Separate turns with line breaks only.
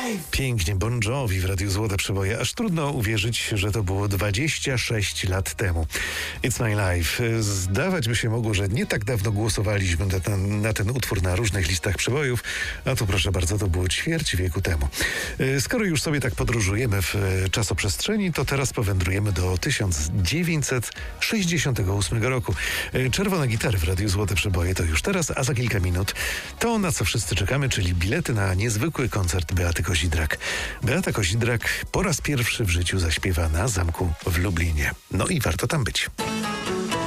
Pięknie, Bon Jovi w Radiu Złote Przeboje. Aż trudno uwierzyć, że to było 26 lat temu. It's My Life. Zdawać by się mogło, że nie tak dawno głosowaliśmy na ten utwór na różnych listach przebojów, a tu proszę bardzo, to było ćwierć wieku temu. Skoro już sobie tak podróżujemy w czasoprzestrzeni, to teraz powędrujemy do 1968 roku. Czerwone gitary w Radiu Złote Przeboje to już teraz, a za kilka minut to, na co wszyscy czekamy, czyli bilety na niezwykły koncert Beaty Kozidrak. Beata Kozidrak po raz pierwszy w życiu zaśpiewa na Zamku w Lublinie. No i warto tam być.